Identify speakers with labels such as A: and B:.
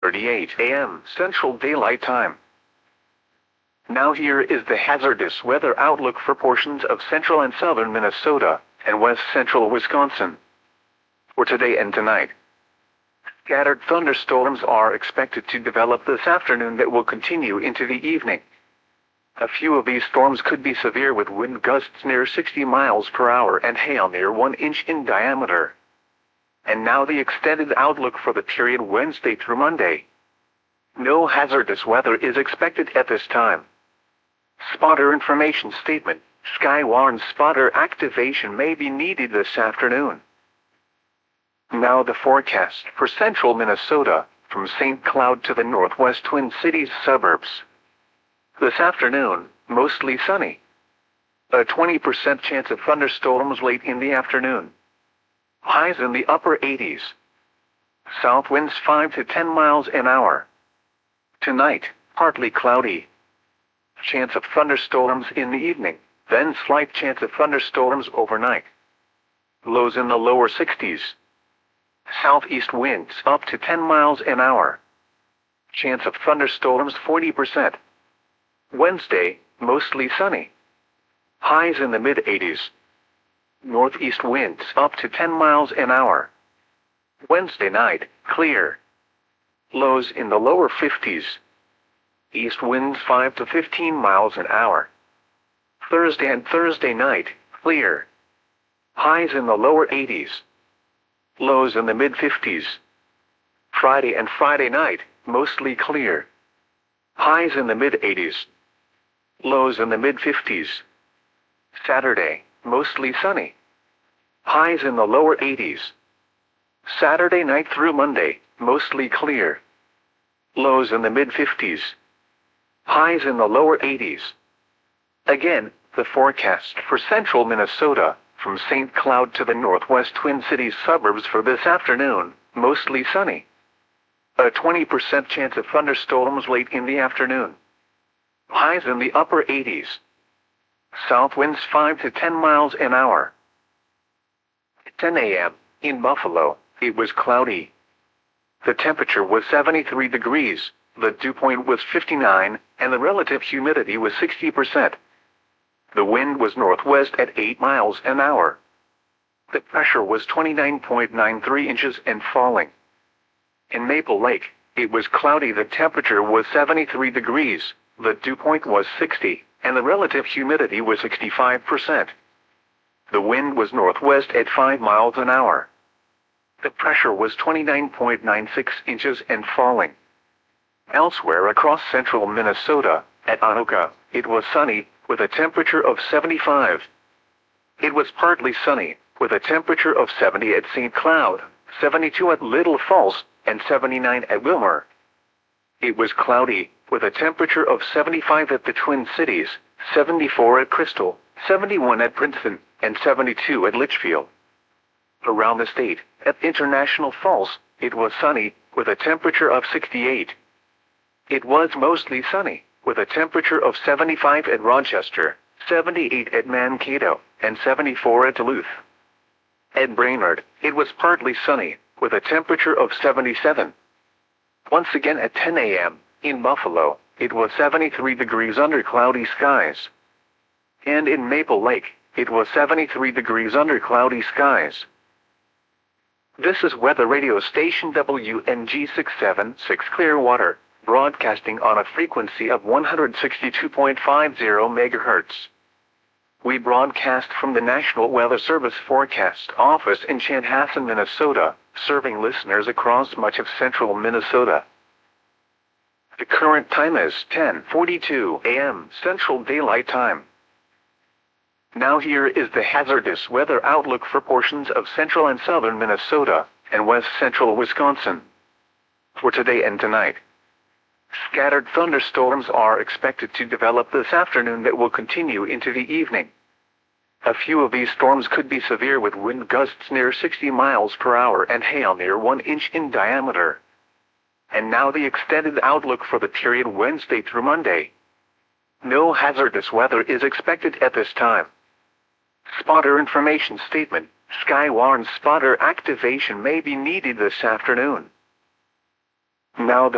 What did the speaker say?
A: 11:38 a.m. Central Daylight Time. Now here is the hazardous weather outlook for portions of central and southern Minnesota and west central Wisconsin for today and tonight. Scattered thunderstorms are expected to develop this afternoon that will continue into the evening. A few of these storms could be severe with wind gusts near 60 miles per hour and hail near 1 inch in diameter. And now the extended outlook for the period Wednesday through Monday. No hazardous weather is expected at this time. Spotter information statement: Skywarn spotter activation may be needed this afternoon. Now the forecast for central Minnesota, from St. Cloud to the northwest Twin Cities suburbs. This afternoon, mostly sunny. A 20% chance of thunderstorms late in the afternoon. Highs in the upper 80s. South winds 5 to 10 miles an hour. Tonight, partly cloudy. Chance of thunderstorms in the evening, then slight chance of thunderstorms overnight. Lows in the lower 60s. Southeast winds up to 10 miles an hour. Chance of thunderstorms 40%. Wednesday, mostly sunny. Highs in the mid-80s. Northeast winds up to 10 miles an hour. Wednesday night, clear. Lows in the lower 50s. East winds 5 to 15 miles an hour. Thursday and Thursday night, clear. Highs in the lower 80s. Lows in the mid-50s. Friday and Friday night, mostly clear. Highs in the mid-80s. Lows in the mid-50s. Saturday, mostly sunny. Highs in the lower 80s. Saturday night through Monday, mostly clear. Lows in the mid-50s. Highs in the lower 80s. Again, the forecast for central Minnesota, from St. Cloud to the northwest Twin Cities suburbs for this afternoon, mostly sunny. A 20% chance of thunderstorms late in the afternoon. Highs in the upper 80s. South winds 5 to 10 miles an hour. At 10 a.m., in Buffalo, it was cloudy. The temperature was 73 degrees, the dew point was 59, and the relative humidity was 60%. The wind was northwest at 8 miles an hour. The pressure was 29.93 inches and falling. In Maple Lake, it was cloudy. The temperature was 73 degrees, the dew point was 60, and the relative humidity was 65%. The wind was northwest at 5 miles an hour. The pressure was 29.96 inches and falling. Elsewhere across central Minnesota, at Anoka, it was sunny, with a temperature of 75. It was partly sunny, with a temperature of 70 at St. Cloud, 72 at Little Falls, and 79 at Wilmer. It was cloudy, with a temperature of 75 at the Twin Cities, 74 at Crystal, 71 at Princeton, and 72 at Litchfield. Around the state, at International Falls, it was sunny, with a temperature of 68. It was mostly sunny, with a temperature of 75 at Rochester, 78 at Mankato, and 74 at Duluth. At Brainerd, it was partly sunny, with a temperature of 77. Once again at 10 a.m., in Buffalo, it was 73 degrees under cloudy skies. And in Maple Lake, it was 73 degrees under cloudy skies. This is weather radio station WNG 676 Clearwater, broadcasting on a frequency of 162.50 MHz. We broadcast from the National Weather Service Forecast Office in Chanhassen, Minnesota, serving listeners across much of central Minnesota. The current time is 10:42 a.m. Central Daylight Time. Now here is the hazardous weather outlook for portions of central and southern Minnesota and west central Wisconsin for today and tonight. Scattered thunderstorms are expected to develop this afternoon that will continue into the evening. A few of these storms could be severe with wind gusts near 60 miles per hour and hail near 1 inch in diameter. And now the extended outlook for the period Wednesday through Monday. No hazardous weather is expected at this time. Spotter information statement: Skywarn spotter activation may be needed this afternoon. Now the